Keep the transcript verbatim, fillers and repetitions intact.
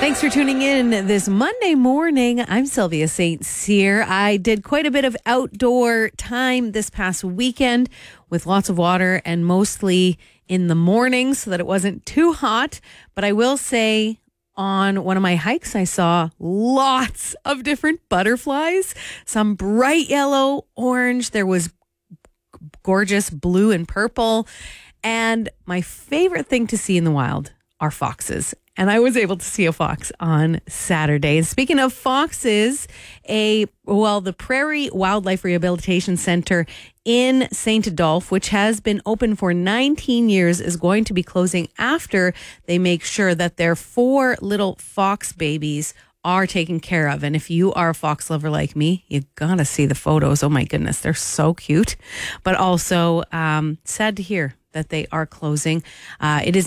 Thanks for tuning in this Monday morning. I'm Sylvia Saint Cyr. I did quite a bit of outdoor time this past weekend with lots of water and mostly in the morning so that it wasn't too hot. But I will say on one of my hikes, I saw lots of different butterflies, some bright yellow, orange. There was gorgeous blue and purple. And my favorite thing to see in the wild are foxes. And I was able to see a fox on Saturday. And speaking of foxes, a well, the Prairie Wildlife Rehabilitation Center in Saint Adolphe, which has been open for nineteen years, is going to be closing after they make sure that their four little fox babies are taken care of. And if you are a fox lover like me, you gotta see the photos. Oh my goodness, they're so cute. But also um, sad to hear that they are closing. Uh, it is